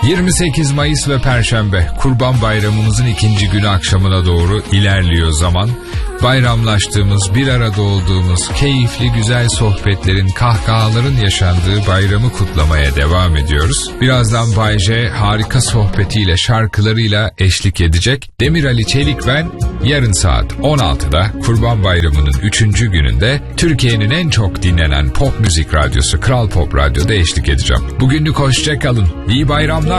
28 Mayıs ve Perşembe, Kurban Bayramımızın ikinci günü akşamına doğru ilerliyor zaman. Bayramlaştığımız, bir arada olduğumuz, keyifli güzel sohbetlerin, kahkahaların yaşandığı bayramı kutlamaya devam ediyoruz. Birazdan Bay J harika sohbetiyle, şarkılarıyla eşlik edecek. Demir Ali Çelik ben, yarın saat 16'da Kurban Bayramı'nın 3. gününde Türkiye'nin en çok dinlenen pop müzik radyosu Kral Pop Radyo'da eşlik edeceğim. Bugünlük hoşça kalın. İyi bayramlar.